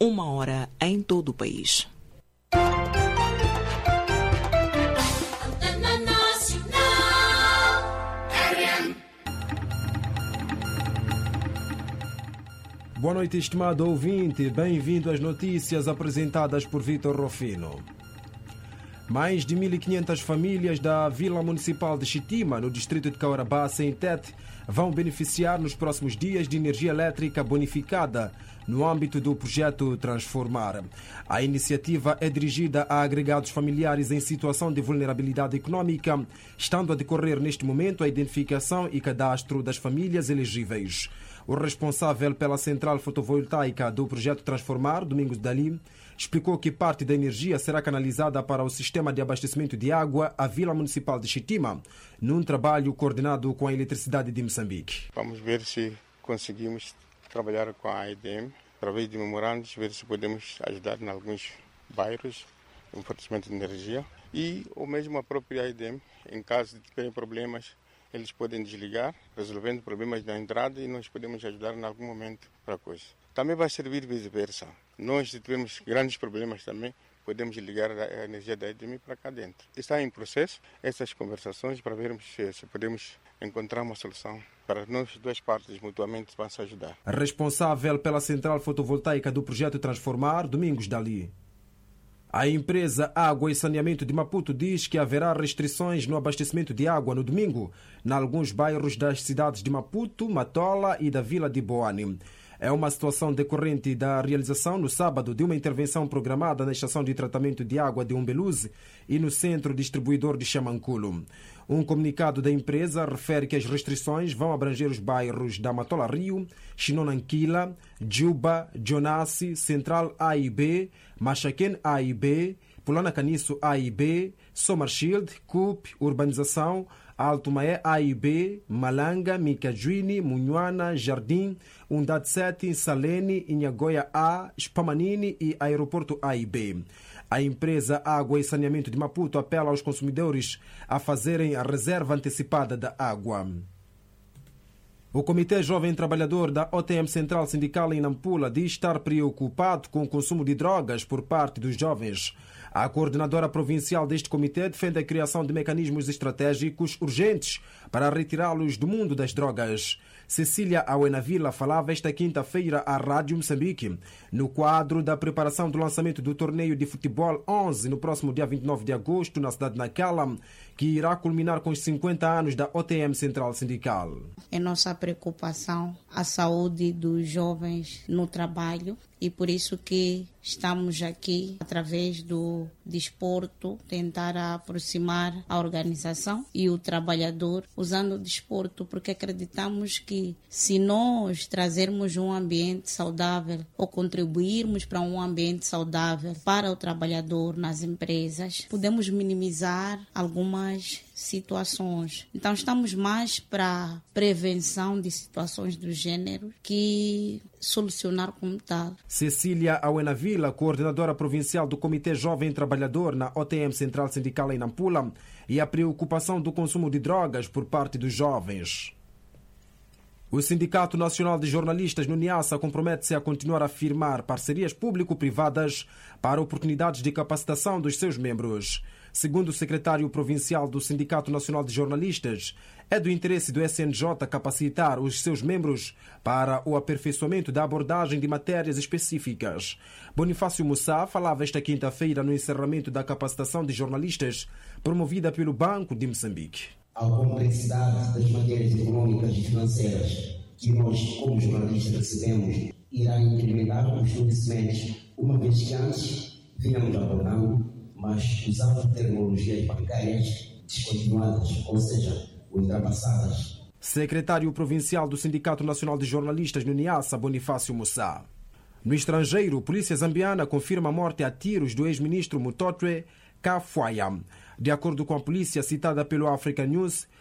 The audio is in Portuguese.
1h em todo o país. Boa noite, estimado ouvinte. Bem-vindo às notícias apresentadas por Vitor Rofino. Mais de 1.500 famílias da Vila Municipal de Xitima, no distrito de Caorabá, em Tete, vão beneficiar nos próximos dias de energia elétrica bonificada no âmbito do projeto Transformar. A iniciativa é dirigida a agregados familiares em situação de vulnerabilidade econômica, estando a decorrer neste momento a identificação e cadastro das famílias elegíveis. O responsável pela central fotovoltaica do projeto Transformar, Domingos Dali, explicou que parte da energia será canalizada para o sistema de abastecimento de água à Vila Municipal de Xitima, num trabalho coordenado com a Eletricidade de Moçambique. Vamos ver se conseguimos trabalhar com a AEDM, através de memorandos, ver se podemos ajudar em alguns bairros no fornecimento de energia. E ou mesmo a própria AEDM, em caso de terem problemas, eles podem desligar, resolvendo problemas na entrada, e nós podemos ajudar em algum momento para a coisa. Também vai servir vice-versa. Nós, se tivermos grandes problemas também, podemos ligar a energia da EDM para cá dentro. Está em processo essas conversações para vermos se podemos encontrar uma solução para nós, duas partes mutuamente vão se ajudar. Responsável pela central fotovoltaica do projeto Transformar, Domingos Dali. A empresa Água e Saneamento de Maputo diz que haverá restrições no abastecimento de água no domingo, em alguns bairros das cidades de Maputo, Matola e da Vila de Boane. É uma situação decorrente da realização no sábado de uma intervenção programada na estação de tratamento de água de Umbeluze e no centro distribuidor de Xamanculo. Um comunicado da empresa refere que as restrições vão abranger os bairros da Matola Rio, Xinonanquila, Juba, Jonassi, Central A e B, Machaquén A e B, Pulana Caniço A e B, Somarshield, Cup, Urbanização, Alto Maé A e B, Malanga, Micajuini, Munhuana, Jardim, Undade 7, Salene, Inhagoia A, Spamanini e Aeroporto A e B. A empresa Água e Saneamento de Maputo apela aos consumidores a fazerem a reserva antecipada da água. O Comitê Jovem Trabalhador da OTM Central Sindical em Nampula diz estar preocupado com o consumo de drogas por parte dos jovens. A coordenadora provincial deste comitê defende a criação de mecanismos estratégicos urgentes para retirá-los do mundo das drogas. Cecília Auenavila falava esta quinta-feira à Rádio Moçambique, no quadro da preparação do lançamento do torneio de futebol 11 no próximo dia 29 de agosto na cidade de Nacala, que irá culminar com os 50 anos da OTM Central Sindical. É nossa preocupação a saúde dos jovens no trabalho e por isso que estamos aqui, através do desporto, tentar aproximar a organização e o trabalhador usando o desporto, porque acreditamos que se nós trazermos um ambiente saudável ou contribuirmos para um ambiente saudável para o trabalhador nas empresas, podemos minimizar algumas situações. Então estamos mais para prevenção de situações do gênero que solucionar como tal. Cecília Auenavila, coordenadora provincial do Comitê Jovem Trabalhador na OTM Central Sindical em Nampula, e a preocupação do consumo de drogas por parte dos jovens. O Sindicato Nacional de Jornalistas no Niassa compromete-se a continuar a firmar parcerias público-privadas para oportunidades de capacitação dos seus membros. Segundo o secretário provincial do Sindicato Nacional de Jornalistas, é do interesse do SNJ capacitar os seus membros para o aperfeiçoamento da abordagem de matérias específicas. Bonifácio Moussa falava esta quinta-feira no encerramento da capacitação de jornalistas promovida pelo Banco de Moçambique. A complexidade das matérias econômicas e financeiras que nós, como jornalistas, recebemos, irá incrementar os conhecimentos, uma vez que antes vínhamos abordando, mas usando tecnologias bancárias descontinuadas, ou seja, ultrapassadas. Secretário provincial do Sindicato Nacional de Jornalistas no Niassa, Bonifácio Moussa. No estrangeiro, a polícia zambiana confirma a morte a tiros do ex-ministro Mutotwe Kafwaya. De acordo com a polícia citada pelo Africa News,